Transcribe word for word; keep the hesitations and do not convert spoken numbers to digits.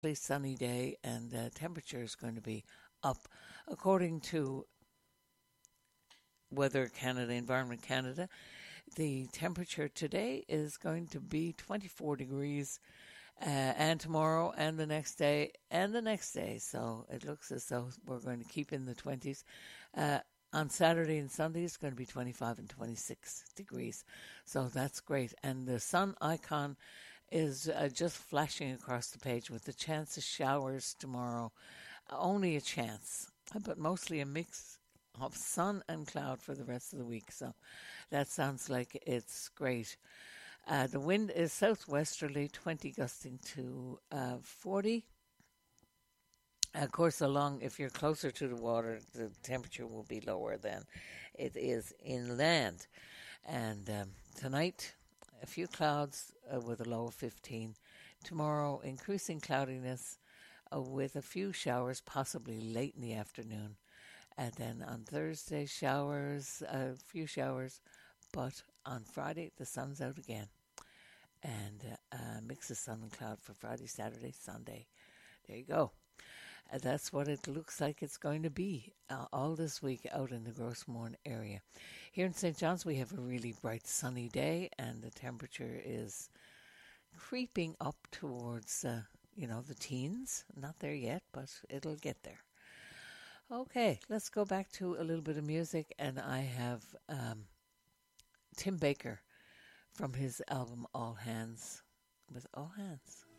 sunny day, and the temperature is going to be up. According to Weather Canada, Environment Canada, the temperature today is going to be twenty-four degrees, uh, and tomorrow, and the next day, and the next day. So it looks as though we're going to keep in the twenties. Uh, on Saturday and Sunday, it's going to be twenty-five and twenty-six degrees. So that's great. And the sun icon is uh, just flashing across the page with the chance of showers tomorrow. Only a chance, but mostly a mix of sun and cloud for the rest of the week. So that sounds like it's great. Uh, the wind is southwesterly, twenty gusting to uh, forty. Of course, along if you're closer to the water, the temperature will be lower than it is inland. And um, tonight, a few clouds uh, with a low of fifteen. Tomorrow, increasing cloudiness uh, with a few showers, possibly late in the afternoon. And then on Thursday, showers, a few showers. But on Friday, the sun's out again. And uh, a mix of sun and cloud for Friday, Saturday, Sunday. There you go. Uh, that's what it looks like it's going to be uh, all this week out in the Grossmourne area. Here in Saint John's, we have a really bright sunny day, and the temperature is creeping up towards, uh, you know, the teens. Not there yet, but it'll get there. Okay, let's go back to a little bit of music, and I have um, Tim Baker from his album All Hands with All Hands.